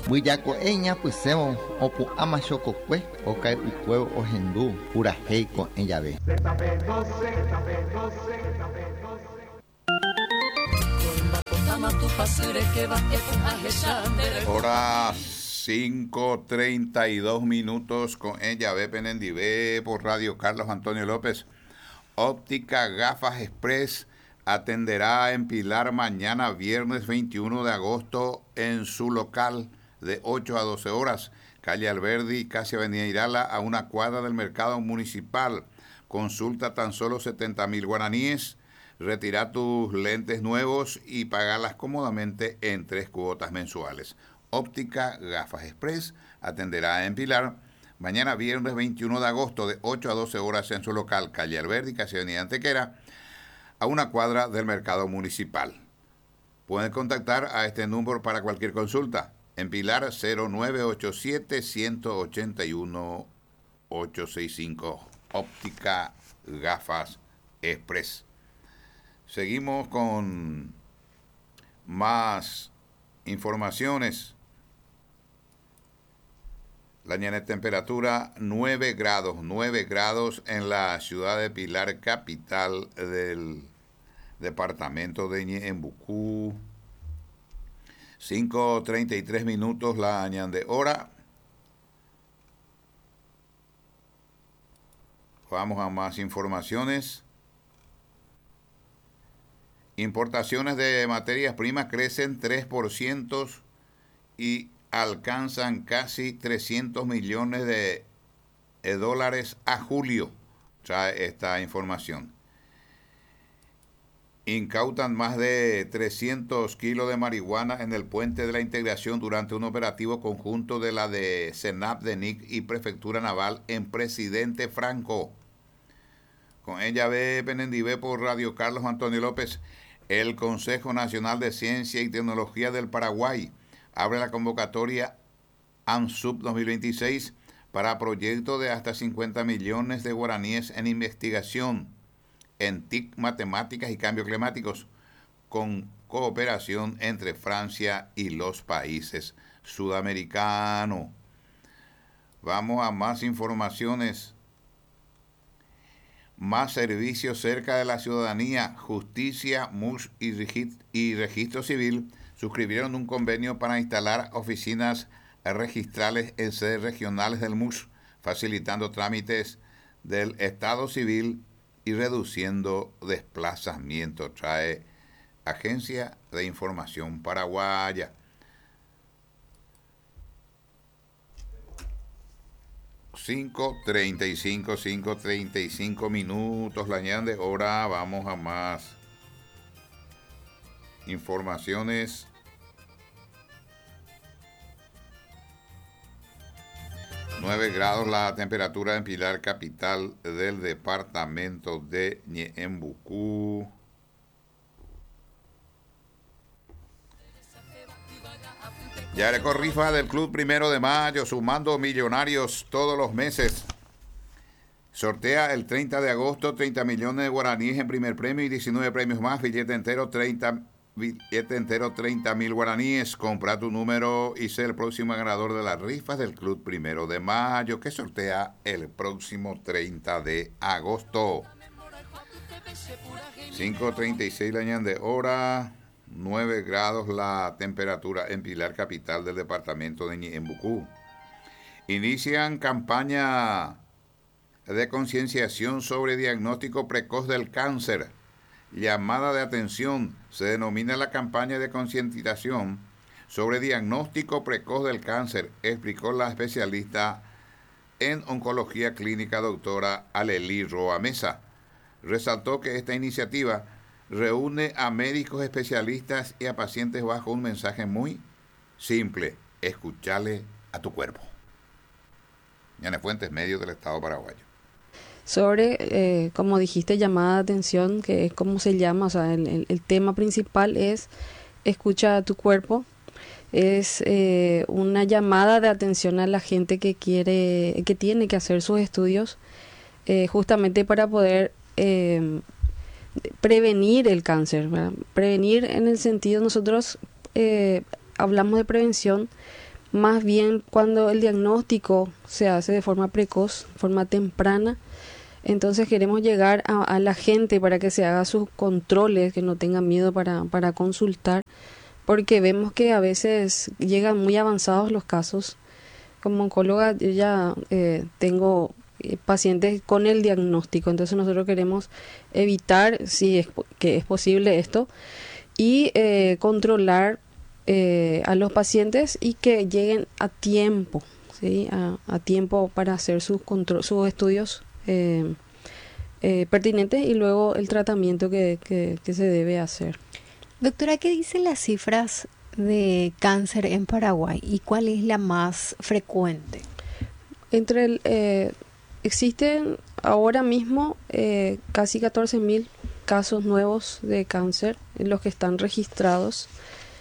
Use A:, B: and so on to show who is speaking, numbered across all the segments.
A: Buyako eña puseo opu amachokokwe okai ukueo ohendu pura heiko en llave.
B: Hora 5:32 con ella ve Penendivé por Radio Carlos Antonio López. Óptica Gafas Express atenderá en Pilar mañana viernes 21 de agosto en su local de 8 a 12 horas. Calle Alberdi, casi Avenida Irala, a una cuadra del mercado municipal. Consulta tan solo 70,000 guaraníes. Retira tus lentes nuevos y pagarlas cómodamente en 3 cuotas mensuales. Óptica Gafas Express atenderá en Pilar mañana viernes 21 de agosto de 8 a 12 horas en su local, calle Alberdi, casi avenida Antequera, a una cuadra del mercado municipal. Pueden contactar a este número para cualquier consulta. En Pilar 0987-181-865. Óptica Gafas Express. Seguimos con más informaciones. La mañana de temperatura 9 grados en la ciudad de Pilar, capital del departamento de Ñeembucú. 5:33 la añade hora. Vamos a más informaciones. Importaciones de materias primas crecen 3% y alcanzan casi 300 millones de dólares a julio, trae esta información. Incautan más de 300 kilos de marihuana en el Puente de la Integración durante un operativo conjunto de la de CENAP, DENIC y Prefectura Naval en Presidente Franco. Con ella ve Penendivé por Radio Carlos Antonio López. El Consejo Nacional de Ciencia y Tecnología del Paraguay abre la convocatoria ANSUB 2026 para proyectos de hasta 50 millones de guaraníes en investigación en TIC, matemáticas y cambios climáticos, con cooperación entre Francia y los países sudamericanos. Vamos a más informaciones. Más servicios cerca de la ciudadanía. Justicia, MUS y Registro Civil suscribieron un convenio para instalar oficinas registrales en sedes regionales del MUS, facilitando trámites del Estado Civil y reduciendo desplazamientos, trae Agencia de Información Paraguaya. 5:35 la añade hora. Vamos a más informaciones. Nueve grados la temperatura en Pilar, capital del departamento de Ñeembucú. Ya le rifa del Club 1 de Mayo, sumando millonarios todos los meses. Sortea el 30 de agosto 30 millones de guaraníes en primer premio y 19 premios más. Billete entero 30,000 guaraníes. Compra tu número y sé el próximo ganador de las rifas del Club 1 de Mayo, que sortea el próximo 30 de agosto. 5:36 la añade hora. 9 grados la temperatura en Pilar, capital del departamento de Ñeembucú. Inician campaña de concienciación sobre diagnóstico precoz del cáncer. Llamada de atención. Se denomina la campaña de concientización sobre diagnóstico precoz del cáncer, explicó la especialista en oncología clínica doctora Alelí Roa Mesa. Resaltó que esta iniciativa reúne a médicos especialistas y a pacientes bajo un mensaje muy simple: escuchale a tu cuerpo. Ñane Fuentes, Medios del Estado paraguayo.
C: Sobre, como dijiste, llamada de atención, que es como se llama, o sea, el tema principal es escucha a tu cuerpo. Es una llamada de atención a la gente que tiene que hacer sus estudios, justamente para poder prevenir el cáncer, ¿verdad? Prevenir en el sentido, nosotros hablamos de prevención Más bien cuando el diagnóstico se hace de forma precoz, forma temprana, entonces queremos llegar a la gente para que se haga sus controles, que no tengan miedo para consultar, porque vemos que a veces llegan muy avanzados los casos. Como oncóloga yo ya tengo pacientes con el diagnóstico, entonces nosotros queremos evitar, si es que es posible esto, y controlar a los pacientes y que lleguen a tiempo, ¿sí? A tiempo para hacer sus estudios pertinentes y luego el tratamiento que se debe hacer.
D: Doctora, ¿qué dicen las cifras de cáncer en Paraguay y cuál es la más frecuente?
C: Existen ahora mismo casi 14.000 casos nuevos de cáncer en los que están registrados.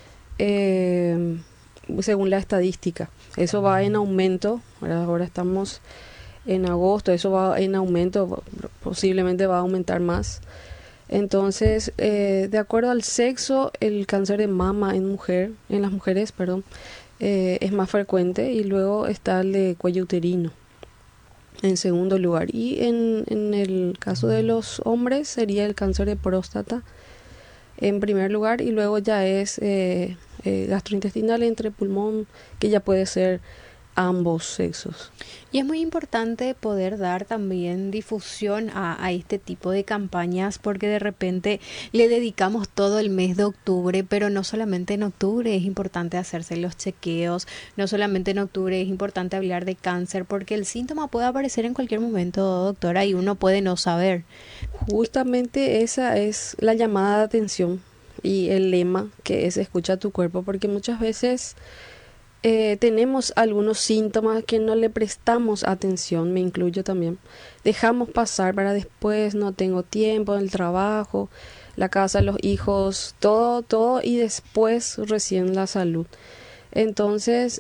C: Según la estadística, eso va en aumento. Ahora estamos en agosto, eso va en aumento, posiblemente va a aumentar más. Entonces, de acuerdo al sexo, el cáncer de mama en las mujeres, es más frecuente, y luego está el de cuello uterino en segundo lugar, y en el caso de los hombres sería el cáncer de próstata en primer lugar, y luego ya es gastrointestinal entre pulmón, que ya puede ser ambos sexos.
D: Y es muy importante poder dar también difusión a este tipo de campañas, porque de repente le dedicamos todo el mes de octubre, pero no solamente en octubre es importante hacerse los chequeos, no solamente en octubre es importante hablar de cáncer, porque el síntoma puede aparecer en cualquier momento, doctora, y uno puede no saber.
C: Justamente esa es la llamada de atención y el lema, que es escucha tu cuerpo, porque muchas veces tenemos algunos síntomas que no le prestamos atención, me incluyo también. Dejamos pasar para después, no tengo tiempo, el trabajo, la casa, los hijos, todo, y después recién la salud. Entonces,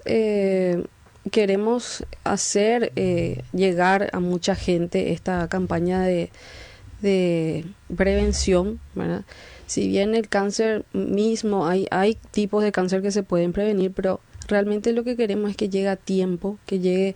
C: queremos hacer llegar a mucha gente esta campaña de prevención, ¿verdad? Si bien el cáncer mismo, hay tipos de cáncer que se pueden prevenir, pero realmente lo que queremos es que llegue a tiempo, que llegue,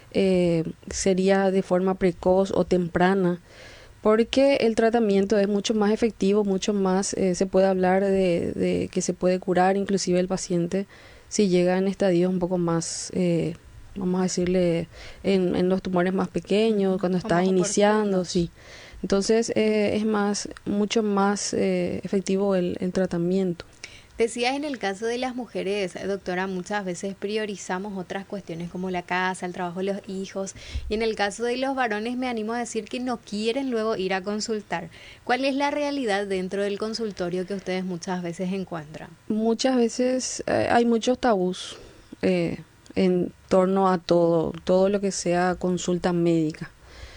C: sería de forma precoz o temprana, porque el tratamiento es mucho más efectivo, mucho más, se puede hablar de que se puede curar inclusive el paciente si llega en estadios un poco más, vamos a decirle, en los tumores más pequeños, cuando está iniciando, sí. Entonces es mucho más efectivo el tratamiento.
D: Decías, en el caso de las mujeres, doctora, muchas veces priorizamos otras cuestiones como la casa, el trabajo, los hijos, y en el caso de los varones me animo a decir que no quieren luego ir a consultar. ¿Cuál es la realidad dentro del consultorio que ustedes muchas veces encuentran? Muchas veces
C: hay muchos tabús en torno a todo lo que sea consulta médica.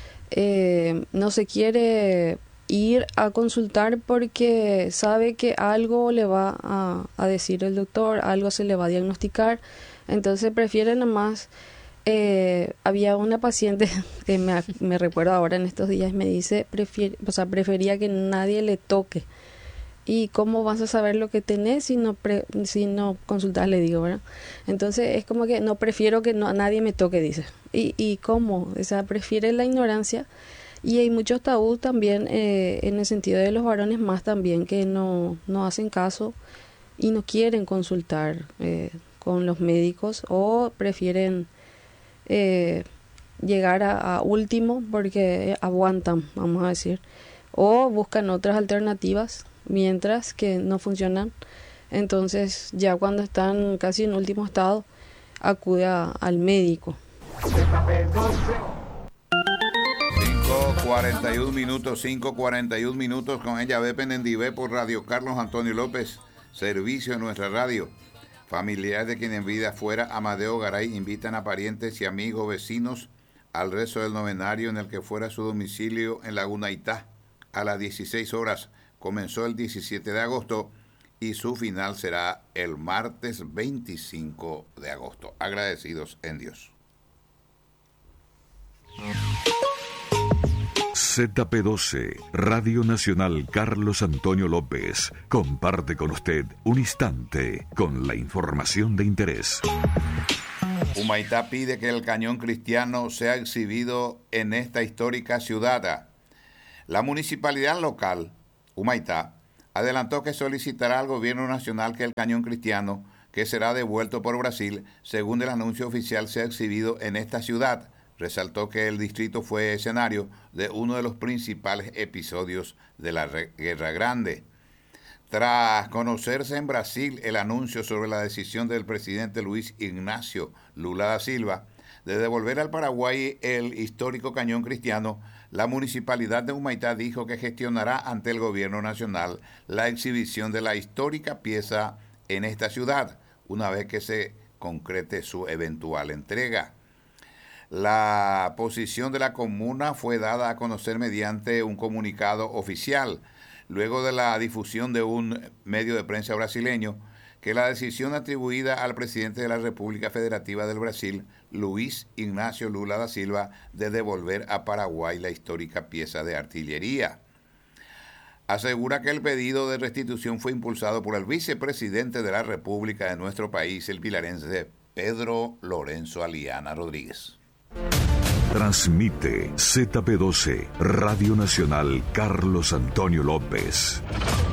C: No se quiere ir a consultar porque sabe que algo le va a decir el doctor, algo se le va a diagnosticar, entonces prefieren nomás. Había una paciente que me recuerdo ahora en estos días, me dice, prefería que nadie le toque. ¿Y cómo vas a saber lo que tenés si no consultas? Le digo, ¿verdad? Entonces es como que no, prefiero que nadie me toque, dice. ¿Y cómo? O sea, prefiere la ignorancia. Y hay muchos tabús también en el sentido de los varones más también, que no hacen caso y no quieren consultar con los médicos, o prefieren llegar a último porque aguantan, vamos a decir, o buscan otras alternativas mientras que no funcionan. Entonces ya cuando están casi en último estado acude al médico.
B: 5:41 minutos con ella ve Penendivé por Radio Carlos Antonio López, servicio de nuestra radio. Familiares de quien en vida fuera Amadeo Garay invitan a parientes y amigos vecinos al rezo del novenario en el que fuera su domicilio en Laguna Itá a las 16 horas. Comenzó el 17 de agosto y su final será el martes 25 de agosto. Agradecidos en Dios.
E: ZP12, Radio Nacional Carlos Antonio López, comparte con usted un instante con la información de interés.
B: Humaitá pide que el cañón cristiano sea exhibido en esta histórica ciudad. La municipalidad local, Humaitá, adelantó que solicitará al gobierno nacional que el cañón cristiano, que será devuelto por Brasil, según el anuncio oficial, sea exhibido en esta ciudad. Resaltó que el distrito fue escenario de uno de los principales episodios de la Guerra Grande. Tras conocerse en Brasil el anuncio sobre la decisión del presidente Luis Ignacio Lula da Silva de devolver al Paraguay el histórico cañón cristiano, la municipalidad de Humaitá dijo que gestionará ante el gobierno nacional la exhibición de la histórica pieza en esta ciudad, una vez que se concrete su eventual entrega. La posición de la comuna fue dada a conocer mediante un comunicado oficial, luego de la difusión de un medio de prensa brasileño, que la decisión atribuida al presidente de la República Federativa del Brasil, Luis Ignacio Lula da Silva, de devolver a Paraguay la histórica pieza de artillería. Asegura que el pedido de restitución fue impulsado por el vicepresidente de la República de nuestro país, el pilarense Pedro Lorenzo Aliana Rodríguez.
E: Transmite ZP12, Radio Nacional Carlos Antonio López.